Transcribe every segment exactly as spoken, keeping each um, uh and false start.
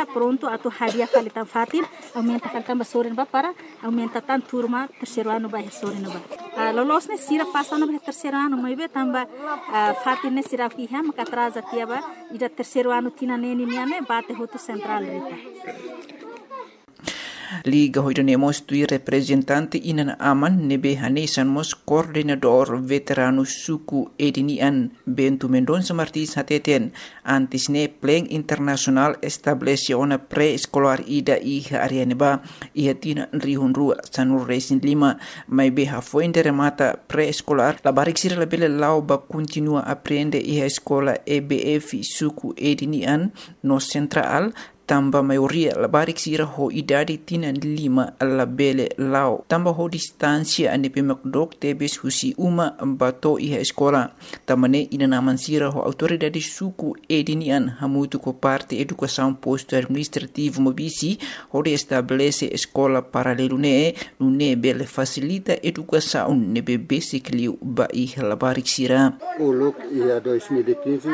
pronto atau hadiah kali tam fatin aumenta kali tambah sorin ba para aumenta tan turma terceiro ano ba sorin ba uh, lolos ne sira passa no terceiro ano mai be tamba uh, fatin ne sira fiha maka atrasa tiaba ida terceiro ano tina neni niane bate hotu central rita. Liga hoidanemos tui representante inan aman nebe hanesan mos coordinador veterano suku edinian Bentu Mendonça Martins hateten antis ne pleng internasional estableciona pre-escolar ida iha arianeba iha tina rihun rua sanur resin lima mai beha fuente remata pre-escolar la barik sira labele lau ba continua aprende iha escola E B F suku edinian no central tamba maioria la barik sira ho idadi tina lima la bele lau tamba ho distansia ane pe makdok tebes husi uma bato iha escola tamane ina naman sira ho autoridade suku edinian hamutu ko parte educação posto administrativo mobisi ho de estabelece escola paralelo ne ne bele facilita educação ne be basically ba iha la barik sira uluk ia dois mil e quinze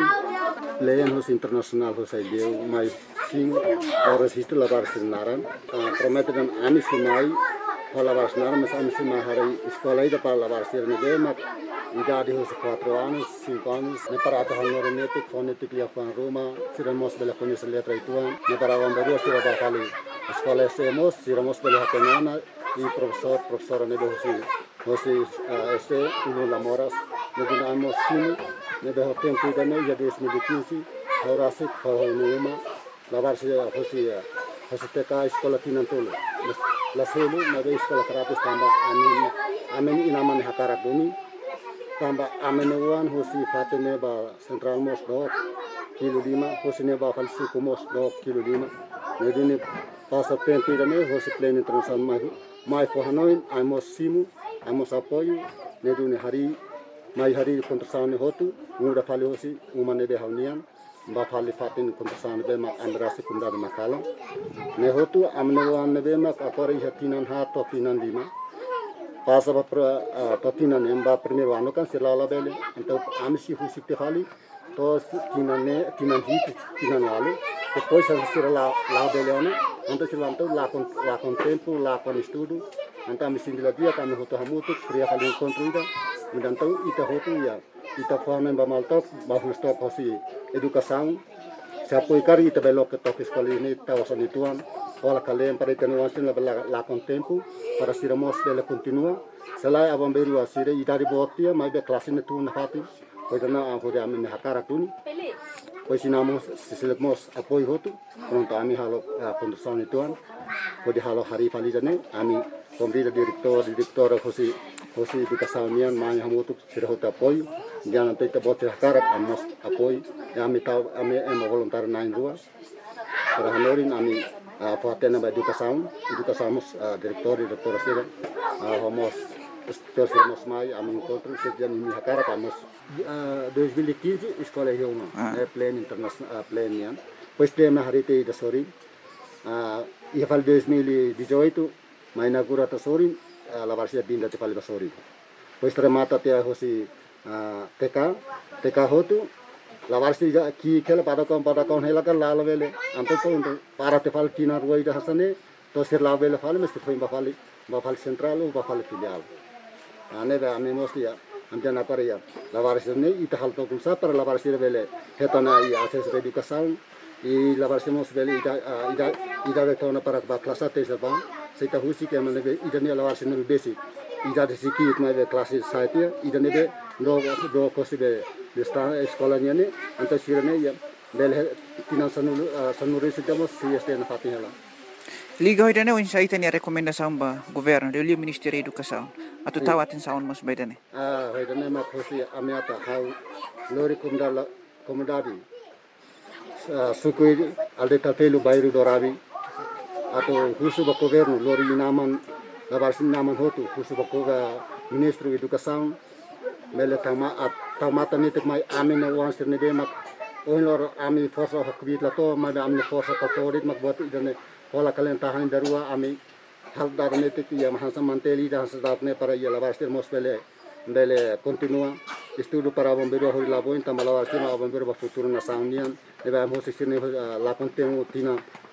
Lenos internasional ho sai deu mai king horas itu labar sinaran promete dan ami sumai labar sinaran mas ami sumai hari sekolah itu para labar sinaran de mak idade ho quatro anos cinco anos ne para ata hanor netik fonetik lia fan Roma siramos bela conhecer letra ituan ne para vamberu sira ba kali sekolah semos siramos bela hatena e professor professora ne do si hosi este uno lamoras ne dinamos sinu ne do tempo dane ya dois mil e quinze horasik ho numa lavar se hosi hosi teka escola tinantolo la selu na be escola karapes tamba amin amin inaman hakara buni tamba amin wan hosi fatene ba central mos do kilo lima hosi ne ba falsi kumos do kilo lima ne dini pasa tempo dane hosi plane internasional mai mai fo hanoi amos simu amos apoio ne duni hari mai hari kontrasane hotu muda fali hosi umane de haunian ba fali fatin kontrasane be ma andrasi kunda de makala ne hotu amne wan be ma akori hatinan ha to tinan lima pasa ba patinan emba primeiro ano kan selala bele então amsi husi te fali to tinan ne tinan hit tinan wale depois a sira la la bele ono então se lanto la con la con tempo la con estudo então me sindila dia kami hotu hamutu pria fali construida então ita hotu ya ita forma ba maltop ba stop hosi educação se apoio cari ita belo que toque escola ini tawasan ituan ola kalian para tenuan sin la la con tempo para siramos bela continua selai abang beru asire ita di botia mai be kelas ini tu na hati pois na ho de amen hakara tuni pois sinamos sisilemos apoio hotu pronto ami halo condução ituan pode halo hari fali jane ami pemerintah direktor direktor hosi hosi educação nian mai hamutu sira hota apoio dia nanti kita buat hakarat amos apoio ya ami tahu ami emo voluntar nain rua para hanorin ami fatena ba educação educação direktor direktor sira homos terus mai ami encontro sejak ini hakarat amos dois mil e quinze escola Rioma é pleno internacional pleno nian pois tema hari te da sori ia fal dois mil e dezoito mai inaugura ta sori la varsia binda te fal sori pois remata te hosi T K T K hotu la varsia ki kela pada kon pada kon hela kan la vele anto to para te fal kina ruai da hasane to sir la vele fal mesti foi ba fal ba fal central o ba fal filial ane ba ame mostia antena para ya la varsia ne ita hal to kunsa para la varsia vele hetana i access educação e la varsia mos vele ida ida ida de tona para ba classe te sa ba seita husi ke mane ida ne la varsia ne basic ida de siki itna de classe saitia ida ne be do do kosi be de sta escola ne anta sirene ya bele tinan sanu sanu resitamos si este na fatihela Liga hoidane o insaita ni recomendação ba governo de o Ministério da Educação atu tawatin saun mas baidane ah hoidane ma kosi amiata hau lori kumdala komodadi sukui alde tapelu bairu dorabi atau husu ba governo lori naman labarsin naman hotu husu ba koga ministro educação mele tama tamata nitek mai amene wansir ne demak onlor ami forsa hakbit lato ma amne forsa katorit mak buat idane Ola kalian tahan darua ami hal darne te ya mahasa manteli dan sedatne para ya lavarster mos bele bele continua estudo para bombeiro hori labo inta malavarster ma bombeiro ba futuro na saunian deba mos sirne la contenu tina